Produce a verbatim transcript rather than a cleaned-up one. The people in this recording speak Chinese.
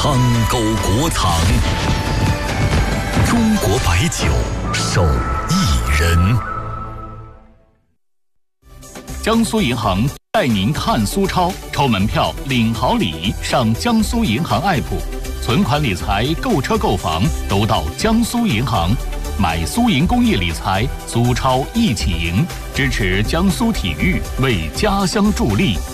汤沟国藏，中国白酒手艺人。江苏银行带您看苏超，抽门票领好礼，上江苏银行 A P P， 存款理财、购车购房都到江苏银行。买苏银公益理财，苏超一起赢，支持江苏体育，为家乡助力。